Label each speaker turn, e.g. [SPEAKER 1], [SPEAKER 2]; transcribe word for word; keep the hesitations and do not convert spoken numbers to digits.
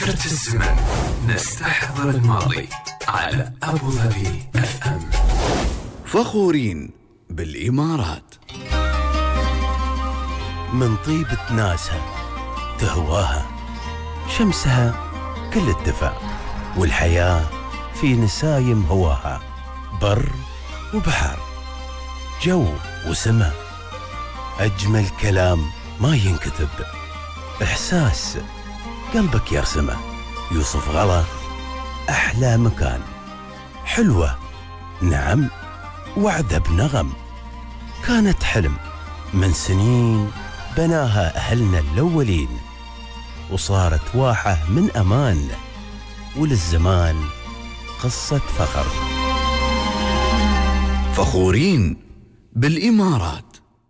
[SPEAKER 1] كرت الزمن نستحضر الماضي على أبو ظبي اف ام.
[SPEAKER 2] فخورين بالإمارات.
[SPEAKER 3] من طيبة ناسها تهواها، شمسها كل الدفع، والحياة في نسايم هواها، بر وبحر، جو وسماء. أجمل كلام ما ينكتب، إحساس قلبك يرسمه. يوسف غلا أحلى مكان، حلوة نعم وعذب نغم. كانت حلم من سنين بناها أهلنا الأولين، وصارت واحة من أمان، وللزمان قصة فخر.
[SPEAKER 2] فخورين بالإمارات.